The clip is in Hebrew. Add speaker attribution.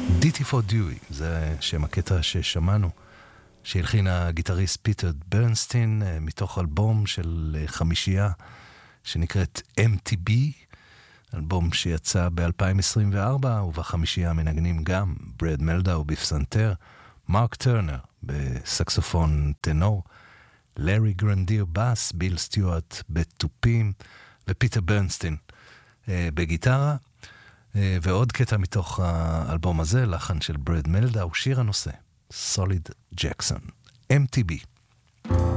Speaker 1: Ditty for Dewey, זה שם הקטע ששמענו, שהלחין הגיטריסט פיטר ברנסטין, מתוך אלבום של חמישייה שנקראת MTB, אלבום שיצא ב-2024, ובחמישייה מנגנים גם ברד מלדאו בפסנתר, מרק טרנר בסקסופון טנור, לארי גרנדיר בס, ביל סטיוארט בתופים, ופיטר ברנסטין בגיטרה. ועוד קטע מתוך האלבום הזה, לחן של ברד מלדאו, שיר הנושא, סוליד ג'קסון, MTB.